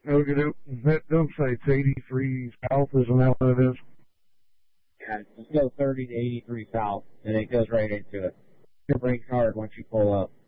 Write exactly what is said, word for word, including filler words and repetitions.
Okay, that don't say it's eighty-three south, isn't that what it is? Yeah, just go thirty to eighty-three south, and it goes right into it. Your brake's hard once you pull up.